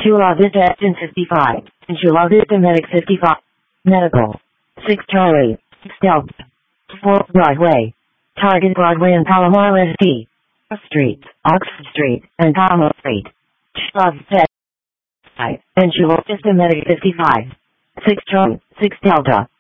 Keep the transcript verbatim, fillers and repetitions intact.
Chula Vista Exton fifty-five, and Chula Vista Medic fifty-five. Medical. six Charlie, Stealth. four Broadway. Target Broadway and Palomar Street. Street, Oxford Street, and Palomar Street. Chula Vista and Chula Vista Medic fifty-five. six Charlie, six Delta.